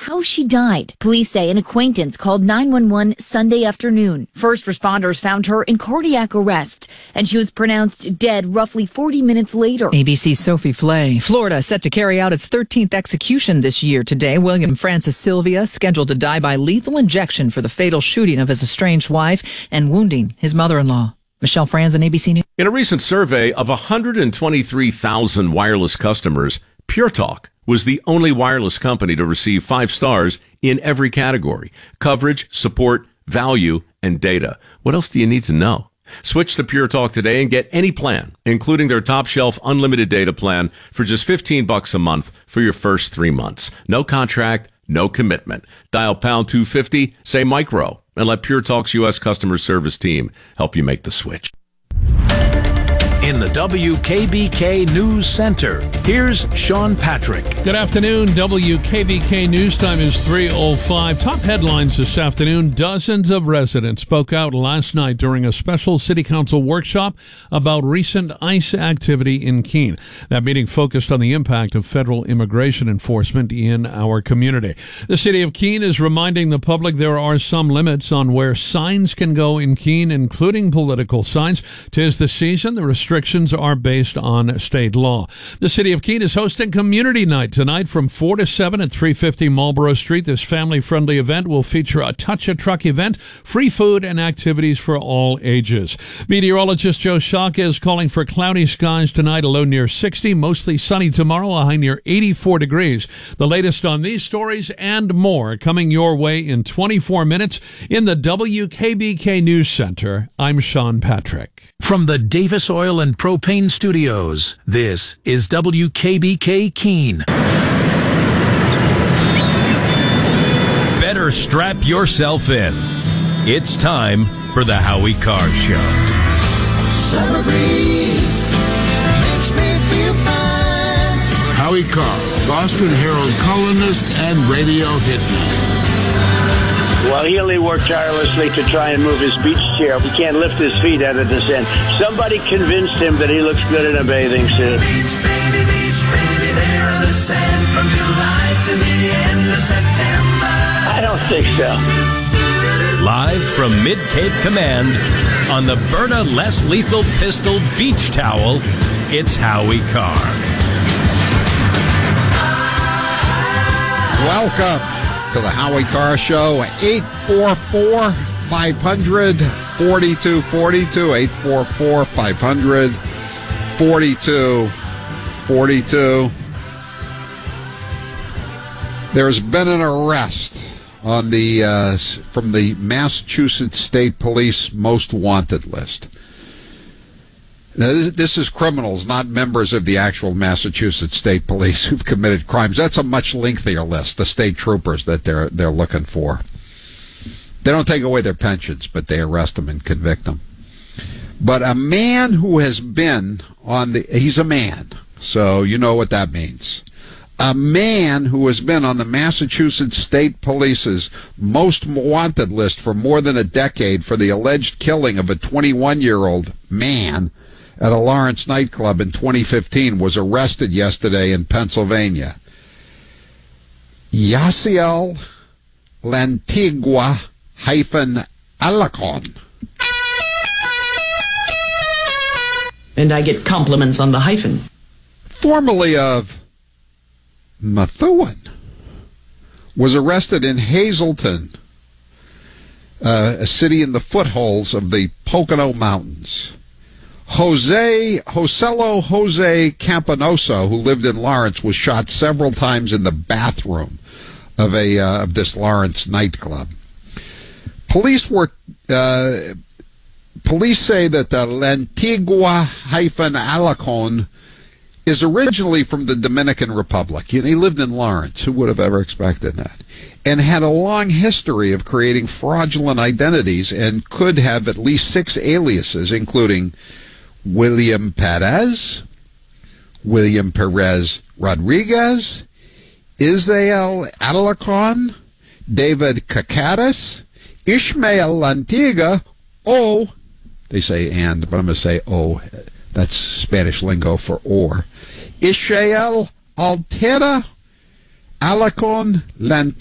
how she died. Police say an acquaintance called 911 Sunday afternoon. First responders found her in cardiac arrest, and she was pronounced dead roughly 40 minutes later. ABC's Sophie Flay. Florida set to carry out its 13th execution this year today. William Francis Sylvia scheduled to die by lethal injection for the fatal shooting of his estranged wife and wounding his mother-in-law. Michelle Franzen, ABC News. In a recent survey of 123,000 wireless customers, Pure Talk was the only wireless company to receive 5 stars in every category: coverage, support, value, and data. What else do you need to know? Switch to Pure Talk today and get any plan, including their top shelf unlimited data plan for just $15 a month for your first 3 months. No contract, no commitment. Dial pound 250, say micro, and let Pure Talk's U.S. customer service team help you make the switch. In the WKBK News Center, here's Sean Patrick. Good afternoon. WKBK News Time is 3:05. Top headlines this afternoon. Dozens of residents spoke out last night during a special city council workshop about recent ICE activity in Keene. That meeting focused on the impact of federal immigration enforcement in our community. The city of Keene is reminding the public there are some limits on where signs can go in Keene, including political signs. 'Tis the season. The restrictions are based on state law. The city of Keene is hosting Community Night tonight from 4 to 7 at 350 Marlborough Street. This family-friendly event will feature a touch-a-truck event, free food, and activities for all ages. Meteorologist Joe Shaka is calling for cloudy skies tonight, a low near 60, mostly sunny tomorrow, a high near 84 degrees. The latest on these stories and more coming your way in 24 minutes in the WKBK News Center. I'm Sean Patrick. From the Davis Oil and Propane Studios, this is WKBK Keene. Better strap yourself in. It's time for the Howie Carr Show. Summer breeze makes me feel fine. Howie Carr, Boston Herald columnist and radio hitman. Well, he only worked tirelessly to try and move his beach chair. He can't lift his feet out of the sand. Somebody convinced him that he looks good in a bathing suit. Beach, baby, there in the sand from July to the end of September. I don't think so. Live from Mid-Cape Command on the Berna Less Lethal Pistol Beach Towel, it's Howie Carr. Welcome to the Howie Carr Show, 844-500-4242, 844-500-4242. There's been an arrest on the from the Massachusetts State Police Most Wanted list. Now, this is criminals, not members of the actual Massachusetts State Police who've committed crimes. That's a much lengthier list, the state troopers that they're looking for. They don't take away their pensions, but they arrest them and convict them. But a man who has been on he's a man, so you know what that means. A man who has been on the Massachusetts State Police's Most Wanted list for more than a decade for the alleged killing of a 21-year-old man at a Lawrence nightclub in 2015 was arrested yesterday in Pennsylvania. Yasiel Lantigua-Alarcon. And I get compliments on the hyphen. Formerly of Methuen, was arrested in Hazleton, a city in the foothills of the Pocono Mountains. Jose Campanoso, who lived in Lawrence, was shot several times in the bathroom of of this Lawrence nightclub. Police say that the Lantigua-Alarcon is originally from the Dominican Republic. He lived in Lawrence. Who would have ever expected that? And had a long history of creating fraudulent identities and could have at least 6 aliases, including William Perez Rodriguez, Isael Alarcon, David Kakaris, Ishmael Lantiga, they say and, but I'm going to say that's Spanish lingo for or. Ishmael Altera Alarcon Lantiga.